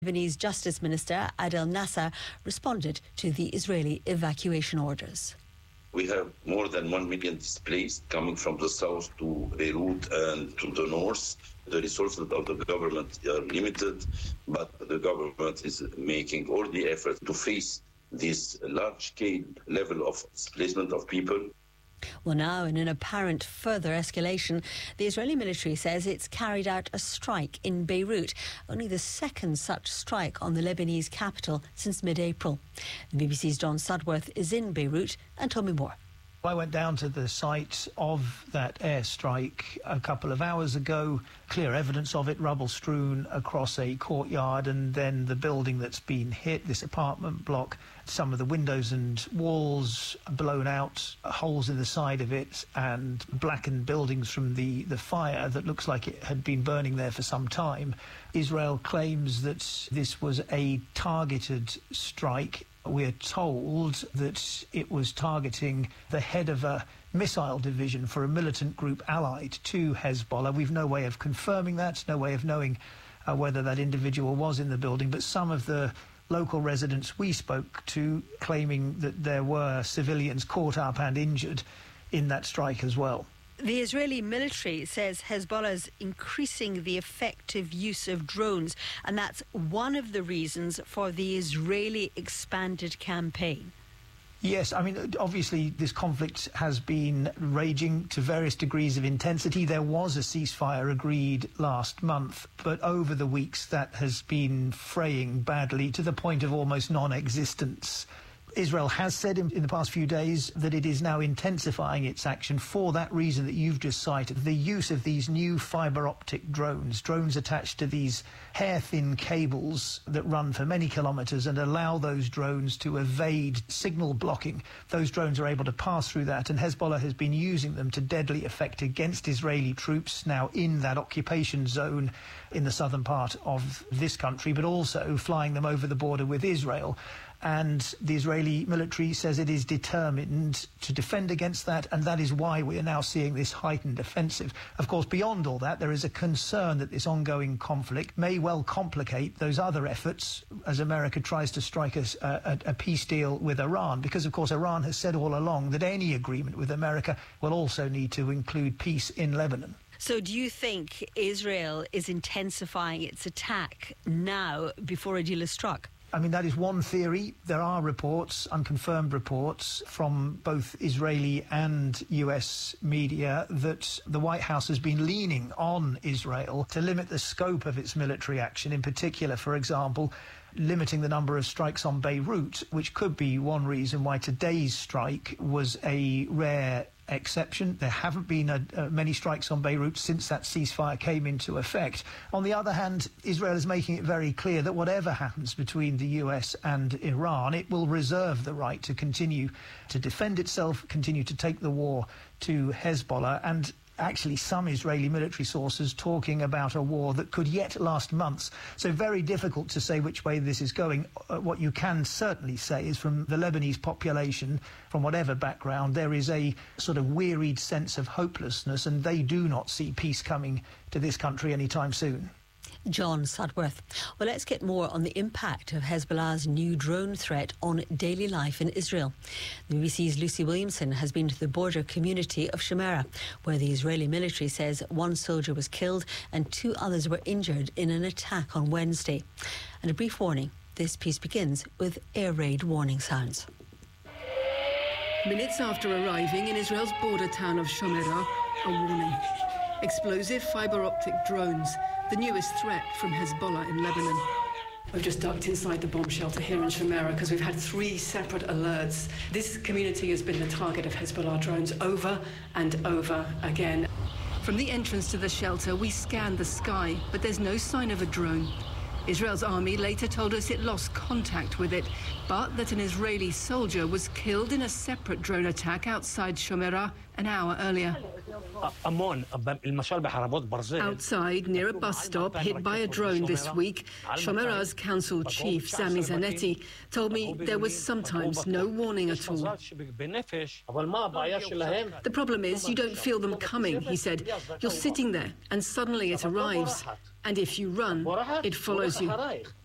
Lebanese Justice Minister Adel Nasser responded to the Israeli evacuation orders. We have more than 1 million displaced coming from the south to Beirut and to the north. The resources of the government are limited, but the government is making all the efforts to face this large-scale level of displacement of people. Well, now, in an apparent further escalation, the Israeli military says it's carried out a strike in Beirut, only the second such strike on the Lebanese capital since mid-April. The BBC's John Sudworth is in Beirut and told me more. I went down to the site of that airstrike a couple of hours ago. Clear evidence of it, rubble strewn across a courtyard, and then the building that's been hit, this apartment block, some of the windows and walls blown out, holes in the side of it, and blackened buildings from the fire that looks like it had been burning there for some time. Israel claims that this was a targeted strike. We're told that it was targeting the head of a missile division for a militant group allied to Hezbollah. We've no way of confirming that, no way of knowing whether that individual was in the building, but some of the local residents we spoke to claiming that there were civilians caught up and injured in that strike as well. The Israeli military says Hezbollah is increasing the effective use of drones, and that's one of the reasons for the Israeli expanded campaign. Yes, I mean, obviously this conflict has been raging to various degrees of intensity. There was a ceasefire agreed last month, but over the weeks that has been fraying badly to the point of almost non-existence. Israel has said in the past few days that it is now intensifying its action for that reason that you've just cited, the use of these new fibre optic drones attached to these hair-thin cables that run for many kilometres and allow those drones to evade signal blocking. Those drones are able to pass through that, and Hezbollah has been using them to deadly effect against Israeli troops now in that occupation zone in the southern part of this country, but also flying them over the border with Israel. And the Israeli military says it is determined to defend against that, and that is why we are now seeing this heightened offensive. Of course, beyond all that, there is a concern that this ongoing conflict may well complicate those other efforts as America tries to strike a peace deal with Iran, because, of course, Iran has said all along that any agreement with America will also need to include peace in Lebanon. So do you think Israel is intensifying its attack now before a deal is struck? I mean, that is one theory. There are reports, unconfirmed reports, from both Israeli and US media that the White House has been leaning on Israel to limit the scope of its military action, in particular, for example, limiting the number of strikes on Beirut, which could be one reason why today's strike was a rare exception. There haven't been many strikes on Beirut since that ceasefire came into effect. On the other hand, Israel is making it very clear that whatever happens between the US and Iran, it will reserve the right to continue to defend itself, continue to take the war to Hezbollah, and actually some Israeli military sources talking about a war that could yet last months. So very difficult to say which way this is going. What you can certainly say is from the Lebanese population, from whatever background, there is a sort of wearied sense of hopelessness, and they do not see peace coming to this country anytime soon. John Sudworth. Well, let's get more on the impact of Hezbollah's new drone threat on daily life in Israel. The BBC's Lucy Williamson has been to the border community of Shamera, where the Israeli military says one soldier was killed and 2 others were injured in an attack on Wednesday. And a brief warning, this piece begins with air raid warning sounds. Minutes after arriving in Israel's border town of Shamera, a warning. Explosive fibre optic drones, the newest threat from Hezbollah in Lebanon. We've just ducked inside the bomb shelter here in Shamera because we've had 3 separate alerts. This community has been the target of Hezbollah drones over and over again. From the entrance to the shelter, we scanned the sky, but there's no sign of a drone. Israel's army later told us it lost contact with it, but that an Israeli soldier was killed in a separate drone attack outside Shamera an hour earlier. Outside, near a bus stop hit by a drone this week, Shamera's council chief, Sami Zanetti, told me there was sometimes no warning at all. The problem is you don't feel them coming, he said. You're sitting there and suddenly it arrives. And if you run, it follows you.